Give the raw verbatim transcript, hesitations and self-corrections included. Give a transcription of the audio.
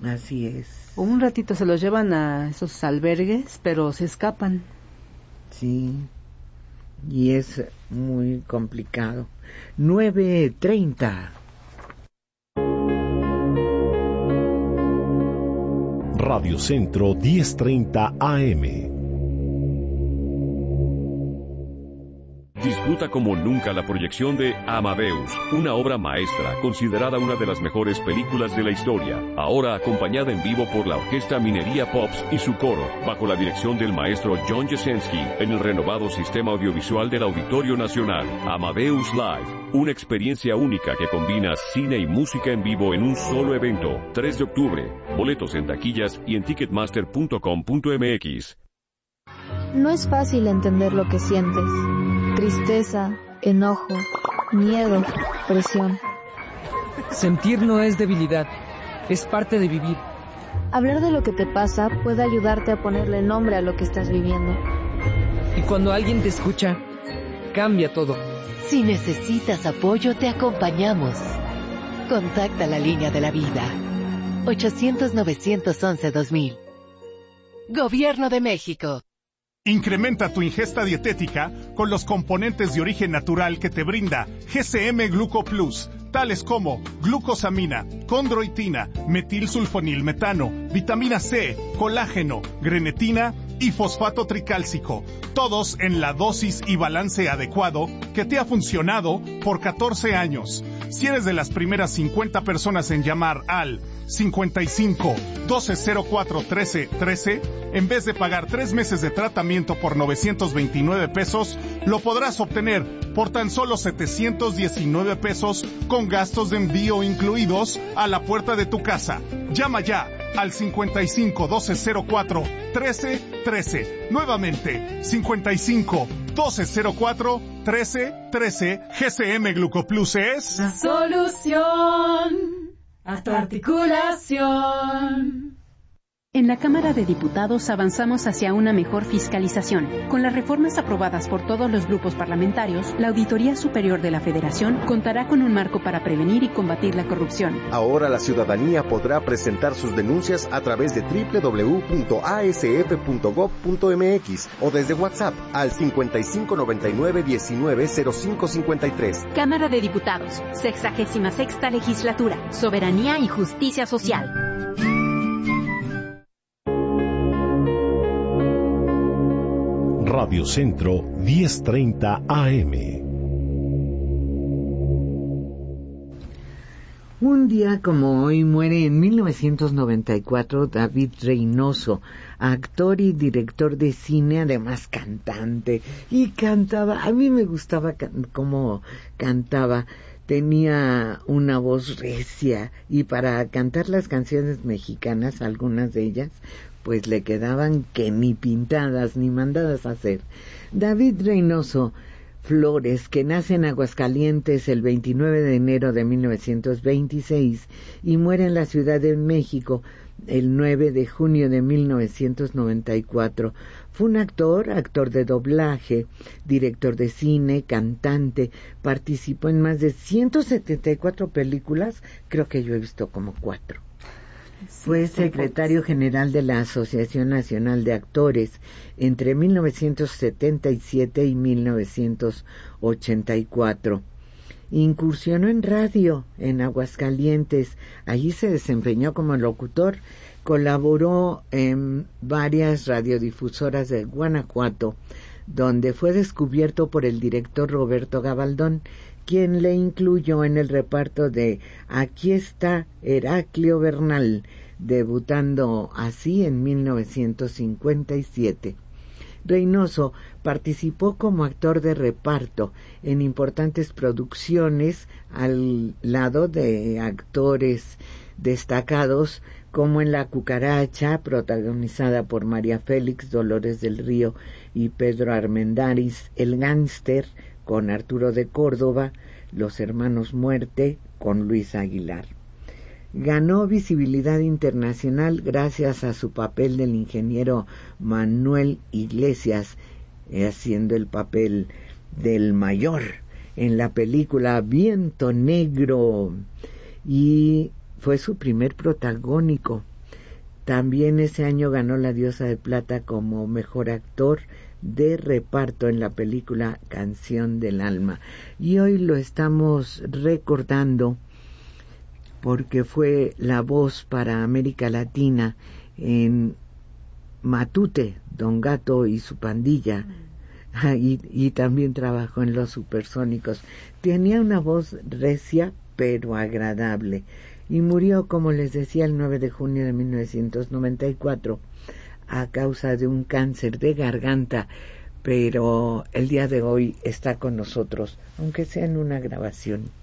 Así es. Un ratito se los llevan a esos albergues, pero se escapan. Sí, y es muy complicado. nueve treinta. Radio Centro diez treinta A M. Disfruta como nunca la proyección de Amadeus, una obra maestra considerada una de las mejores películas de la historia, ahora acompañada en vivo por la Orquesta Minería Pops y su coro, bajo la dirección del maestro John Jasenski, en el renovado sistema audiovisual del Auditorio Nacional. Amadeus Live, una experiencia única que combina cine y música en vivo en un solo evento. tres de octubre, boletos en taquillas y en ticketmaster punto com punto m x. No es fácil entender lo que sientes. Tristeza, enojo, miedo, presión. Sentir no es debilidad, es parte de vivir. Hablar de lo que te pasa puede ayudarte a ponerle nombre a lo que estás viviendo. Y cuando alguien te escucha, cambia todo. Si necesitas apoyo, te acompañamos. Contacta la línea de la vida. ochocientos, novecientos once, dos mil. Gobierno de México. Incrementa tu ingesta dietética con los componentes de origen natural que te brinda G C M Gluco Plus, tales como glucosamina, condroitina, metilsulfonilmetano, vitamina C, colágeno, grenetina y fosfato tricálcico, todos en la dosis y balance adecuado que te ha funcionado por catorce años. Si eres de las primeras cincuenta personas en llamar al cincuenta y cinco, doce cero cuatro, trece, trece, en vez de pagar tres meses de tratamiento por novecientos veintinueve pesos, lo podrás obtener por tan solo setecientos diecinueve pesos con gastos de envío incluidos a la puerta de tu casa. Llama ya al cincuenta y cinco, doce cero cuatro, trece, trece. Nuevamente, cincuenta y cinco, doce cero cuatro, trece, trece. G C M Glucoplus es la solución a tu articulación. En la Cámara de Diputados avanzamos hacia una mejor fiscalización. Con las reformas aprobadas por todos los grupos parlamentarios, la Auditoría Superior de la Federación contará con un marco para prevenir y combatir la corrupción. Ahora la ciudadanía podrá presentar sus denuncias a través de doble u doble u doble u punto a s f punto gob punto m x o desde WhatsApp al cincuenta y cinco noventa y nueve diecinueve cero cinco cincuenta y tres. Cámara de Diputados, sexagésima sexta legislatura, soberanía y justicia social. Radio Centro diez treinta A M. Un día como hoy muere en mil novecientos noventa y cuatro David Reynoso, actor y director de cine, además cantante, y cantaba, a mí me gustaba can- cómo cantaba, tenía una voz recia, y para cantar las canciones mexicanas, algunas de ellas, pues le quedaban que ni pintadas ni mandadas a hacer. David Reynoso Flores, que nace en Aguascalientes el veintinueve de enero de mil novecientos veintiséis y muere en la Ciudad de México el nueve de junio de mil novecientos noventa y cuatro. Fue un actor, actor de doblaje, director de cine, cantante, participó en más de ciento setenta y cuatro películas, creo que yo he visto como cuatro. Fue secretario general de la Asociación Nacional de Actores entre mil novecientos setenta y siete y mil novecientos ochenta y cuatro. Incursionó en radio en Aguascalientes, allí se desempeñó como locutor, colaboró en varias radiodifusoras de Guanajuato, donde fue descubierto por el director Roberto Gabaldón, quien le incluyó en el reparto de Aquí está Heraclio Bernal, debutando así en mil novecientos cincuenta y siete. Reynoso participó como actor de reparto en importantes producciones al lado de actores destacados como en La Cucaracha, protagonizada por María Félix, Dolores del Río y Pedro Armendáriz, El Gánster con Arturo de Córdoba, Los Hermanos Muerte con Luis Aguilar. Ganó visibilidad internacional gracias a su papel del ingeniero Manuel Iglesias, eh, haciendo el papel del mayor en la película Viento Negro, y fue su primer protagónico. También ese año ganó la Diosa de Plata como mejor actor de reparto en la película Canción del Alma. Y hoy lo estamos recordando porque fue la voz para América Latina en Matute, Don Gato y su pandilla. Y, y también trabajó en Los Supersónicos. Tenía una voz recia pero agradable y murió, como les decía, el nueve de junio de mil novecientos noventa y cuatro a causa de un cáncer de garganta, pero el día de hoy está con nosotros, aunque sea en una grabación.